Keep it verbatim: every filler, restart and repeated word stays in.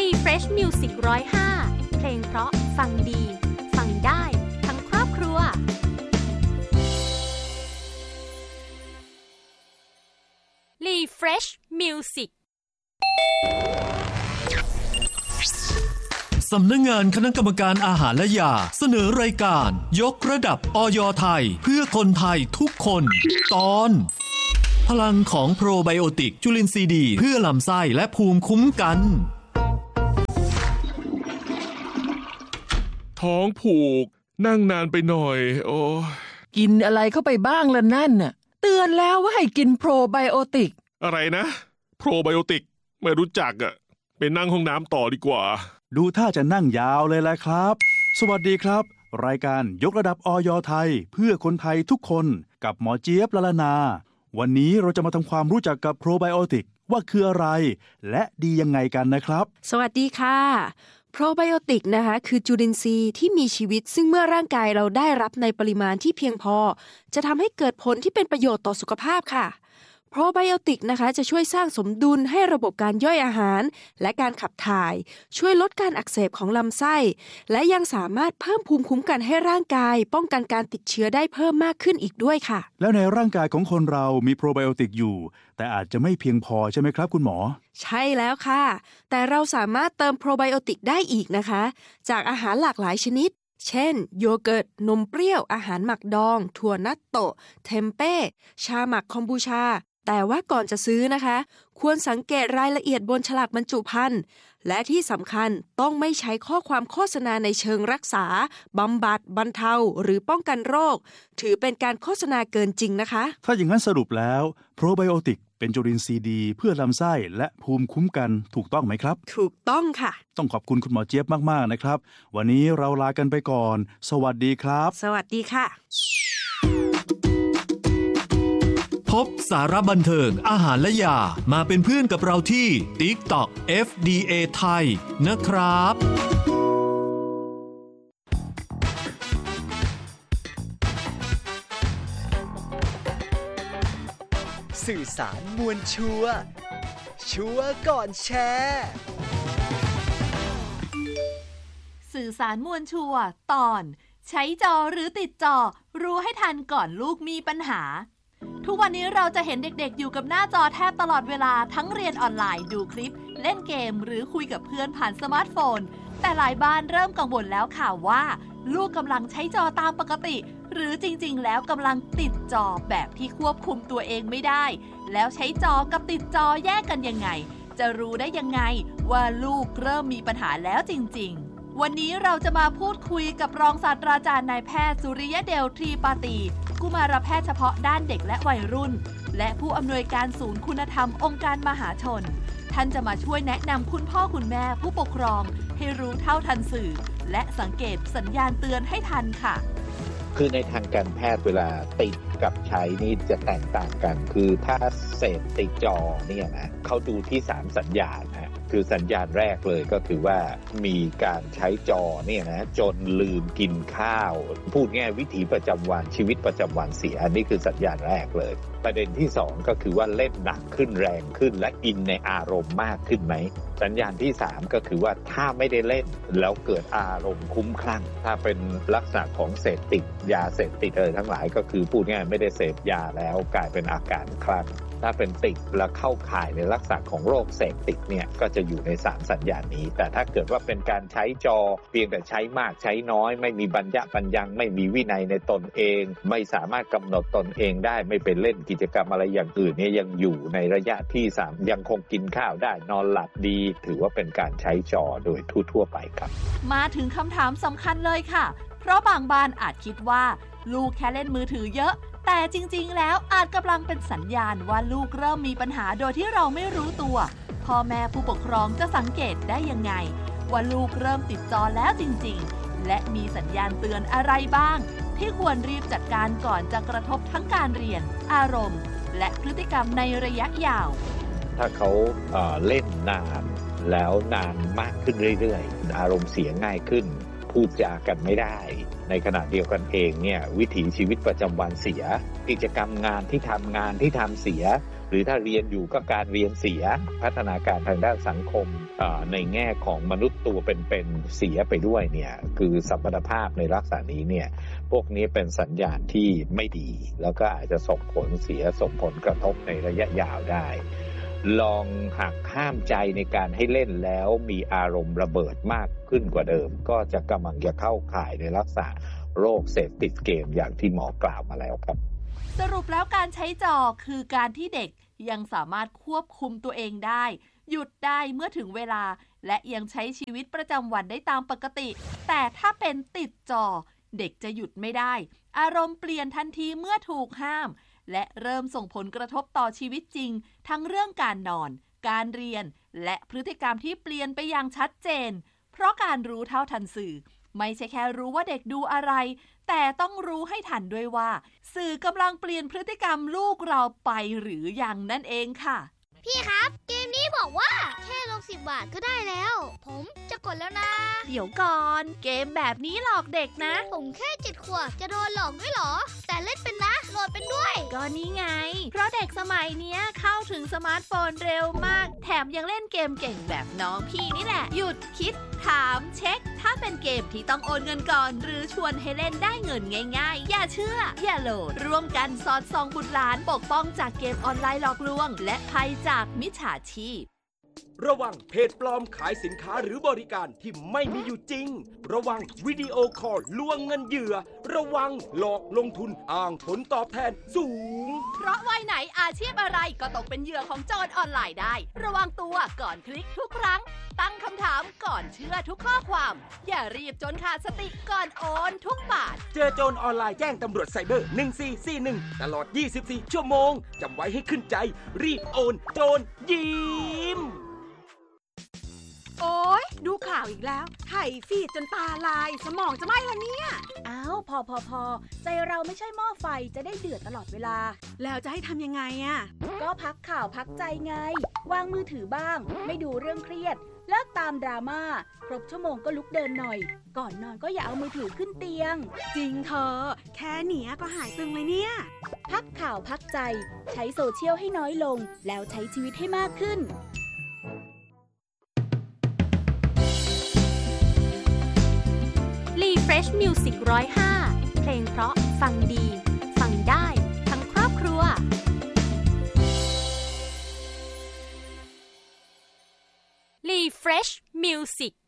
Refresh Music หนึ่งศูนย์ห้าเพลงเพราะฟังดีฟังได้ทั้งครอบครัวRefresh Music สำนักงานคณะกรรมการอาหารและยาเสนอรายการยกระดับอย.ไทยเพื่อคนไทยทุกคนตอนพลังของโปรไบโอติกจุลินทรีย์ดีเพื่อลำไส้และภูมิคุ้มกันท้องผูกนั่งนานไปหน่อยโอ้กินอะไรเข้าไปบ้างล่ะนั่นน่ะเตือนแล้วว่าให้กินโปรไบโอติกอะไรนะโปรไบโอติกไม่รู้จักอ่ะไปนั่งห้องน้ำต่อดีกว่าดูท่าจะนั่งยาวเลยแหละครับสวัสดีครับรายการยกระดับอย.ไทยเพื่อคนไทยทุกคนกับหมอเจี๊ยบละลานาวันนี้เราจะมาทำความรู้จักกับโปรไบโอติกว่าคืออะไรและดียังไงกันนะครับสวัสดีค่ะโปรไบโอติกนะคะคือจุลินทรีย์ที่มีชีวิตซึ่งเมื่อร่างกายเราได้รับในปริมาณที่เพียงพอจะทำให้เกิดผลที่เป็นประโยชน์ต่อสุขภาพค่ะโปรไบโอติกนะคะจะช่วยสร้างสมดุลให้ระบบการย่อยอาหารและการขับถ่ายช่วยลดการอักเสบของลำไส้และยังสามารถเพิ่มภูมิคุ้มกันให้ร่างกายป้องกันการติดเชื้อได้เพิ่มมากขึ้นอีกด้วยค่ะแล้วในร่างกายของคนเรามีโปรไบโอติกอยู่แต่อาจจะไม่เพียงพอใช่ไหมครับคุณหมอใช่แล้วค่ะแต่เราสามารถเติมโปรไบโอติกได้อีกนะคะจากอาหารหลากหลายชนิดเช่นโยเกิร์ตนมเปรี้ยวอาหารหมักดองถั่วนัตโตะเทมเป้ชาหมักคอมบูชาแต่ว่าก่อนจะซื้อนะคะควรสังเกตรายละเอียดบนฉลากบรรจุภัณฑ์และที่สำคัญต้องไม่ใช้ข้อความโฆษณาในเชิงรักษาบำบัดบรรเทาหรือป้องกันโรคถือเป็นการโฆษณาเกินจริงนะคะถ้าอย่างนั้นสรุปแล้วโปรไบโอติกเป็นจุลินทรีย์ดีเพื่อลำไส้และภูมิคุ้มกันถูกต้องไหมครับถูกต้องค่ะต้องขอบคุณคุณหมอเจี๊ยบมากๆนะครับวันนี้เราลากันไปก่อนสวัสดีครับสวัสดีค่ะพบสาระบันเทิงอาหารและยามาเป็นเพื่อนกับเราที่ TikTok เอฟ ดี เอ ไทยนะครับสื่อสารมวลชัวร์ชัวร์ก่อนแชร์สื่อสารมวลชัวร์ตอนใช้จอหรือติดจอรู้ให้ทันก่อนลูกมีปัญหาทุกวันนี้เราจะเห็นเด็กๆอยู่กับหน้าจอแทบตลอดเวลาทั้งเรียนออนไลน์ดูคลิปเล่นเกมหรือคุยกับเพื่อนผ่านสมาร์ทโฟนแต่หลายบ้านเริ่มกังวลแล้วค่ะว่าลูกกำลังใช้จอตามปกติหรือจริงๆแล้วกำลังติดจอแบบที่ควบคุมตัวเองไม่ได้แล้วใช้จอกับติดจอแยกกันยังไงจะรู้ได้ยังไงว่าลูกเริ่มมีปัญหาแล้วจริงๆวันนี้เราจะมาพูดคุยกับรองศาสตราจารย์นายแพทย์สุริยเดลทรีปาตีกุมารแพทย์เฉพาะด้านเด็กและวัยรุ่นและผู้อำนวยการศูนย์คุณธรรมองค์การมหาชนท่านจะมาช่วยแนะนำคุณพ่อคุณแม่ผู้ปกครองให้รู้เท่าทันสื่อและสังเกตสัญญาณเตือนให้ทันค่ะคือในทางการแพทย์เวลาติดกับใช้นี่จะแตกต่างกันคือถ้าเสพติดจอเนี่ยนะเขาดูที่สามสัญญาณนะคือสัญญาณแรกเลยก็คือว่ามีการใช้จอเนี่ยนะจนลืมกินข้าวพูดง่ายวิถีประจำวันชีวิตประจำวันเสียนี่คือสัญญาณแรกเลยประเด็นที่สองก็คือว่าเล่นหนักขึ้นแรงขึ้นและอินในอารมณ์มากขึ้นไหมสัญญาณที่สามก็คือว่าถ้าไม่ได้เล่นแล้วเกิดอารมณ์คุ้มคลั่งถ้าเป็นลักษณะของเสพติดยาเสพติดอะไรทั้งหลายก็คือพูดง่ายไม่ได้เสพยาแล้วกลายเป็นอาการคลั่งถ้าเป็นติดและเข้าข่ายในลักษณะของโรคเสพติดเนี่ยก็จะอยู่ในสามสัญญาณนี้แต่ถ้าเกิดว่าเป็นการใช้จอเพียงแต่ใช้มากใช้น้อยไม่มีบรรยะบรรยังไม่มีวินัยในตนเองไม่สามารถกำหนดตนเองได้ไม่ไปเล่นกิจกรรมอะไรอย่างอื่นเนี่ยยังอยู่ในระยะที่สามยังคงกินข้าวได้นอนหลับดีถือว่าเป็นการใช้จอโดยทั่วๆไปครับมาถึงคำถามสำคัญเลยค่ะเพราะบางบ้านอาจคิดว่าลูกแค่เล่นมือถือเยอะแต่จริงๆแล้วอาจกำลังเป็นสัญญาณว่าลูกเริ่มมีปัญหาโดยที่เราไม่รู้ตัวพ่อแม่ผู้ปกครองจะสังเกตได้ยังไงว่าลูกเริ่มติดจอแล้วจริงๆและมีสัญญาณเตือนอะไรบ้างที่ควรรีบจัดการก่อนจะกระทบทั้งการเรียนอารมณ์และพฤติกรรมในระยะยาวถ้าเขาเอ่อเล่นนานแล้วนานมากขึ้นเรื่อยๆอารมณ์เสียง่ายขึ้นพูดจากันไม่ได้ในขณะเดียวกันเองเนี่ยวิถีชีวิตประจำวันเสียกิจกรรมงานที่ทำงานที่ทำเสียหรือถ้าเรียนอยู่ก็การเรียนเสียพัฒนาการทางด้านสังคมในแง่ของมนุษย์ตัวเป็นๆเสียไปด้วยเนี่ยคือสัมพันธภาพในลักษณะนี้เนี่ยพวกนี้เป็นสัญญาณที่ไม่ดีแล้วก็อาจจะส่งผลเสียส่งผลกระทบในระยะยาวได้ลองหักห้ามใจในการให้เล่นแล้วมีอารมณ์ระเบิดมากขึ้นกว่าเดิมก็จะกำลังจะเข้าข่ายในลักษณะโรคเสพติดเกมอย่างที่หมอกล่าวมาแล้วครับสรุปแล้วการใช้จอคือการที่เด็กยังสามารถควบคุมตัวเองได้หยุดได้เมื่อถึงเวลาและยังใช้ชีวิตประจำวันได้ตามปกติแต่ถ้าเป็นติดจอเด็กจะหยุดไม่ได้อารมณ์เปลี่ยนทันทีเมื่อถูกห้ามและเริ่มส่งผลกระทบต่อชีวิตจริงทั้งเรื่องการนอนการเรียนและพฤติกรรมที่เปลี่ยนไปอย่างชัดเจนเพราะการรู้เท่าทันสื่อไม่ใช่แค่รู้ว่าเด็กดูอะไรแต่ต้องรู้ให้ทันด้วยว่าสื่อกำลังเปลี่ยนพฤติกรรมลูกเราไปหรือยังนั่นเองค่ะพี่ครับเกมนี้บอกว่าแค่ลงสิบบาทก็ได้แล้วผมจะกดแล้วนะเดี๋ยวก่อนเกมแบบนี้หลอกเด็กนะผมแค่เจ็ดขวบจะโดนหลอกด้วยเหรอแต่เล่นเป็นนะโหลดเป็นด้วยก็นี่ไงเพราะเด็กสมัยนี้เข้าถึงสมาร์ทโฟนเร็วมากแถมยังเล่นเกมเก่งแบบน้องพี่นี่แหละหยุดคิดถามเช็คถ้าเป็นเกมที่ต้องโอนเงินก่อนหรือชวนให้เล่นได้เงินง่ายๆอย่าเชื่ออย่าโหลดร่วมกันสอดส่องบุตรหลานปกป้องจากเกมออนไลน์หลอกลวงและภัยจากมิจฉาชีพระวังเพจปลอมขายสินค้าหรือบริการที่ไม่มีอยู่จริงระวังวิดีโอคอลลวงเงินเหยื่อระวังหลอกลงทุนอ้างผลตอบแทนสูงเพราะวัยไหนอาชีพอะไรก็ตกเป็นเหยื่อของโจรออนไลน์ได้ระวังตัวก่อนคลิกทุกครั้งตั้งคำถามก่อนเชื่อทุกข้อความอย่ารีบจนขาดสติก่อนโอนทุกบาทเจอโจรออนไลน์แจ้งตำรวจไซเบอร์หนึ่งสี่สี่หนึ่งตลอดยี่สิบสี่ชั่วโมงจำไว้ให้ขึ้นใจรีบโอนโจรยิ้มโอ๊ยดูข่าวอีกแล้วไถฟีดจนตาลายสมองจะไหม้ละเนี่ยอ้าวพอพอพอใจเราไม่ใช่หม้อไฟจะได้เดือดตลอดเวลาแล้วจะให้ทำยังไงอ่ะก็พักข่าวพักใจไงวางมือถือบ้างไม่ดูเรื่องเครียดเลิกตามดราม่าครบชั่วโมงก็ลุกเดินหน่อยก่อนนอนก็อย่าเอามือถือขึ้นเตียงจริงเธอแค่เนี้ยก็หายตึงเลยเนี่ยพักข่าวพักใจใช้โซเชียลให้น้อยลงแล้วใช้ชีวิตให้มากขึ้น Fresh Music หนึ่งศูนย์ห้าเพลงเพราะฟังดีฟังได้ทั้งครอบครัว Refresh Music